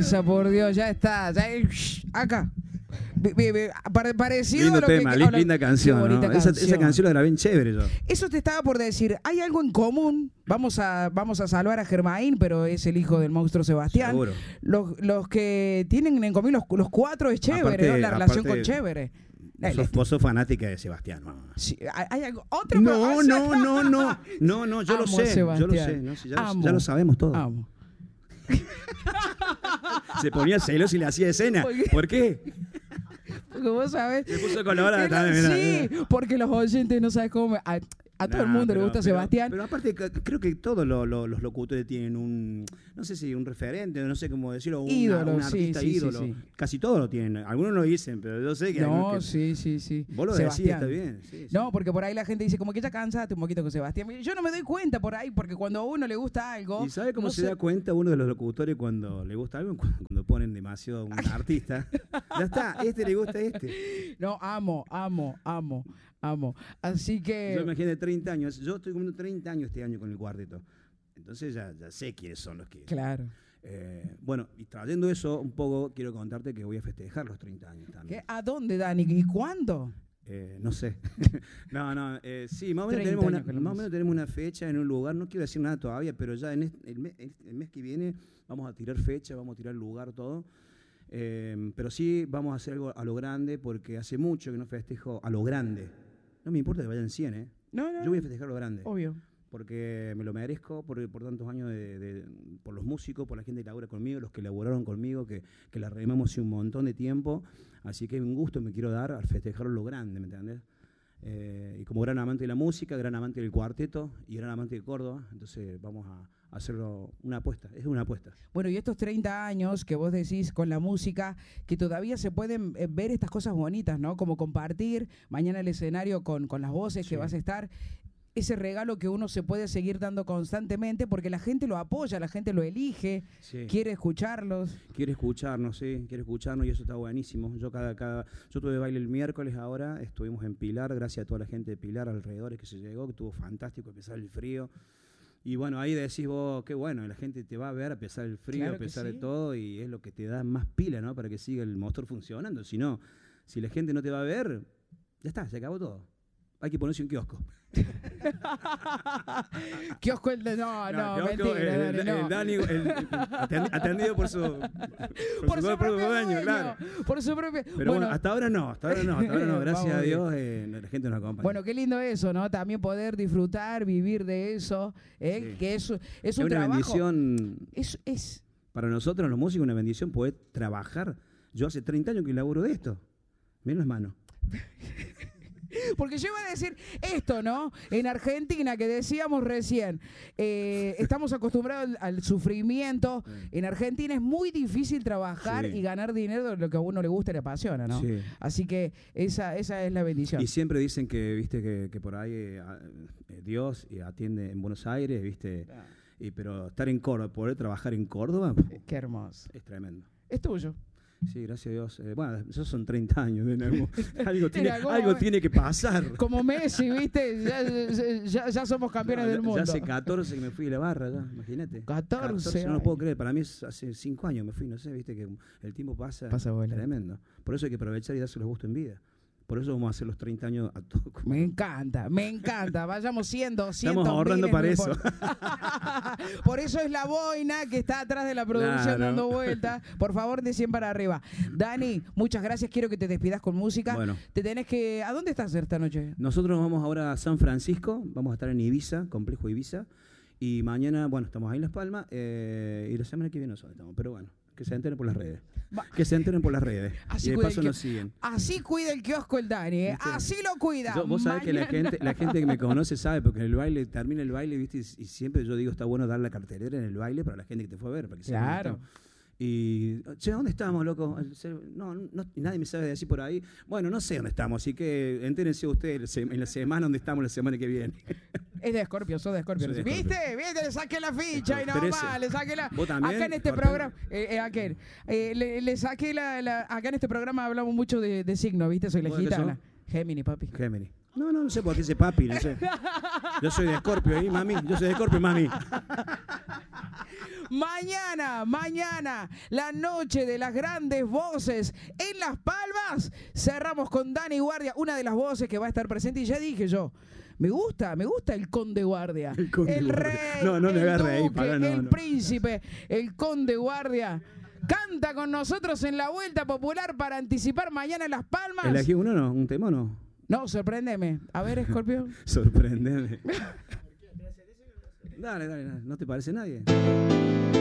esa, por Dios, ya está. Acá. Parecido lindo a lo tema, que... linda canción, ¿no? Esa canción la grabé en chévere yo. Eso te estaba por decir. Hay algo en común. Vamos a salvar a Germain, pero es el hijo del monstruo Sebastián. Seguro. Los que tienen en común los cuatro es chévere, Aparte, ¿no? La relación con chévere. Vos sos fanática de Sebastián, ¿no? Sí, ¿hay algo? ¿Otro? No, yo lo sé, no, si ya lo sabemos todo. Amo. Se ponía celoso y le hacía escena. ¿Por qué? Porque vos sabés. Se puso colorada también. Sí, porque los oyentes no saben cómo. A todo el mundo le gusta Sebastián. Pero aparte, creo que todos los locutores tienen un, no sé si un referente, no sé cómo decirlo, ídolo, un artista ídolo. Sí. Casi todos lo tienen. Algunos lo dicen, pero yo sé que... No, sí. Vos lo decís, está bien. Sí. No, porque por ahí la gente dice, como que ya cansaste un poquito con Sebastián. Yo no me doy cuenta por ahí, porque cuando a uno le gusta algo... ¿Y sabe cómo se da cuenta uno de los locutores cuando le gusta algo? Cuando ponen demasiado a un artista. Ya está, le gusta a este. No, amo. Así que... Yo imagino 30 años. Yo estoy cumpliendo 30 años este año con el cuarteto. Entonces ya sé quiénes son los que... Claro. Bueno, y trayendo eso un poco, quiero contarte que voy a festejar los 30 años también. ¿Qué? ¿A dónde, Dani? ¿Y cuándo? No sé. Sí, más o menos tenemos una fecha en un lugar. No quiero decir nada todavía, pero ya en el mes que viene vamos a tirar fecha, vamos a tirar lugar, todo. Pero sí vamos a hacer algo a lo grande, porque hace mucho que no festejo a lo grande. No me importa que vayan 100, ¿eh? No. Yo voy a festejar a lo grande. Obvio. Porque me lo merezco por tantos años por los músicos, por la gente que labora conmigo, los que laboraron conmigo, que la remamos hace un montón de tiempo. Así que un gusto me quiero dar al festejar lo grande, ¿me entendés? Y como gran amante de la música, gran amante del cuarteto y gran amante de Córdoba, entonces vamos a hacerlo una apuesta, es una apuesta. Bueno, y estos 30 años que vos decís con la música, que todavía se pueden ver estas cosas bonitas, ¿no? Como compartir mañana el escenario con las voces que vas a estar. Ese regalo que uno se puede seguir dando constantemente porque la gente lo apoya, la gente lo elige, quiere escucharlos. Quiere escucharnos y eso está buenísimo. Yo tuve baile el miércoles ahora, estuvimos en Pilar, gracias a toda la gente de Pilar alrededor que se llegó, que estuvo fantástico a pesar del frío. Y bueno, ahí decís vos, qué bueno, la gente te va a ver a pesar del frío, claro, a pesar de todo, y es lo que te da más pila, ¿no? Para que siga el motor funcionando. Si no, si la gente no te va a ver, ya está, se acabó todo. Hay que ponerse un kiosco. Kiosco mentira. El Dani, atendido por su propio dueño, claro. Por su propio. Pero bueno, hasta ahora no. Gracias a Dios, la gente nos acompaña. Bueno, qué lindo eso, ¿no? También poder disfrutar, vivir de eso, que es un una trabajo. Bendición. Es para nosotros los músicos una bendición poder trabajar. Yo hace 30 años que laburo de esto. Miren las manos. Porque yo iba a decir esto, ¿no? En Argentina, que decíamos recién, estamos acostumbrados al sufrimiento. En Argentina es muy difícil trabajar y ganar dinero de lo que a uno le gusta y le apasiona, ¿no? Sí. Así que esa es la bendición. Y siempre dicen que, viste, que por ahí Dios atiende en Buenos Aires, viste. Pero estar en Córdoba, poder trabajar en Córdoba. Qué hermoso. Es tremendo. Es tuyo. Sí, gracias a Dios. Bueno, esos son 30 años. Algo tiene que pasar. Como Messi, ¿viste? Ya somos campeones del mundo. Ya hace 14 que me fui de la barra, ya, imagínate. 14 no lo puedo creer. Para mí hace 5 años me fui, no sé, ¿viste? Que el tiempo pasa tremendo. Por eso hay que aprovechar y darse los gustos en vida. Por eso vamos a hacer los 30 años a todos. Me encanta. Vayamos siendo. Estamos ahorrando para eso. Por eso es la boina que está atrás de la producción dando vueltas. Por favor, de 100 para arriba. Dani, muchas gracias. Quiero que te despidas con música. Bueno. ¿A dónde estás esta noche? Nosotros vamos ahora a San Francisco. Vamos a estar en Ibiza, Complejo Ibiza. Y mañana, bueno, estamos ahí en Las Palmas. Y la semana que viene no sé dónde estamos. Pero bueno, que se enteren por las redes. Así y de paso nos siguen. Así cuida el kiosco el Dani, ¿eh? Así lo cuida. Vos sabés que la gente que me conoce sabe, porque en el baile, termina el baile, ¿viste? Y siempre yo digo, está bueno dar la cartelera en el baile para la gente que te fue a ver. Para que claro. Y, ¿dónde estamos, loco? No, nadie me sabe decir por ahí. Bueno, no sé dónde estamos, así que entérense ustedes en la semana donde estamos la semana que viene. Es de Escorpio, sos de Escorpio. ¿Viste? Le saqué la ficha y nomás, le saqué la... ¿Vos también? Acá en este programa, le saqué acá en este programa hablamos mucho de signos, ¿viste? Soy la gitana. Géminis, papi. Géminis. No sé por qué ese papi, no sé. Yo soy de Escorpio, mami. Yo soy de Escorpio, mami. Mañana, la noche de las grandes voces en Las Palmas. Cerramos con Dani Guardia, una de las voces que va a estar presente. Y ya dije yo, me gusta el Conde Guardia. El rey, no me agarre ahí, duque, para, el príncipe, el Conde Guardia. Canta con nosotros en la Vuelta Popular para anticipar mañana en Las Palmas. ¿Elegí uno no? ¿Un tema no? No, sorpréndeme. A ver, Escorpio. Sorpréndeme. Dale, ¿no te parece nadie?